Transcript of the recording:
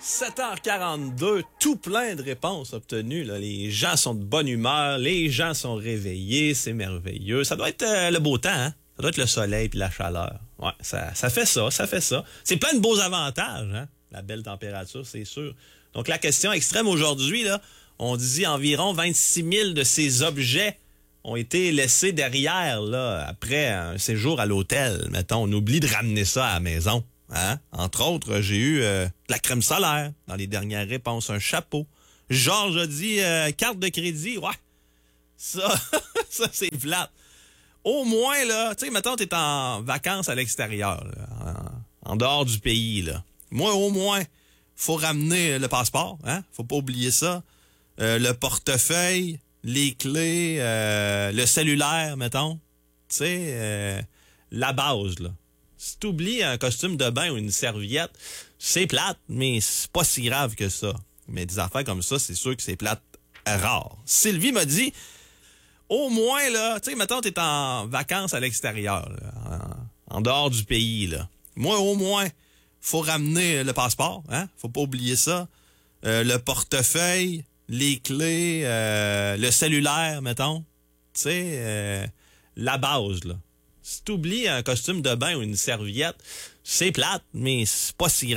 7h42, tout plein de réponses obtenues. Là. Les gens sont de bonne humeur, les gens sont réveillés, c'est merveilleux. Ça doit être le beau temps, hein? Ça doit être le soleil puis la chaleur. Ouais, ça fait ça. C'est plein de beaux avantages, hein? La belle température, c'est sûr. Donc la question extrême aujourd'hui, là, on dit environ 26 000 de ces objets ont été laissés derrière là après un séjour à l'hôtel. Mettons, on oublie de ramener ça à la maison. Hein? Entre autres, j'ai eu de la crème solaire dans les dernières réponses, un chapeau. Georges a dit carte de crédit. Ouais, ça, ça c'est plate. Au moins, là, tu sais, mettons, t'es en vacances à l'extérieur, là, en dehors du pays, là. Moi, au moins, faut ramener le passeport, hein? Faut pas oublier ça. Le portefeuille, les clés, le cellulaire, mettons. Tu sais, la base, là. Si t'oublies un costume de bain ou une serviette, c'est plate, mais c'est pas si grave que ça. Mais des affaires comme ça, c'est sûr que c'est plate rare. Sylvie m'a dit, au moins, là, tu sais, mettons, t'es en vacances à l'extérieur, là, en dehors du pays, là. Moi, au moins, faut ramener le passeport, hein? Faut pas oublier ça. Le portefeuille, les clés, le cellulaire, mettons. Tu sais, la base, là. Si t'oublies un costume de bain ou une serviette, c'est plate, mais c'est pas si grave.